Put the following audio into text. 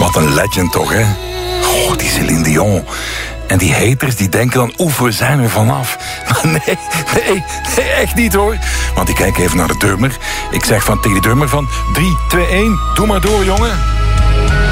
Wat een legend toch, hè? Oh, die Céline Dion. En die haters die denken dan, oef, we zijn er vanaf. Maar nee, echt niet hoor. Want ik kijk even naar de drummer. Ik zeg tegen de drummer van 3, 2, 1, doe maar door, jongen.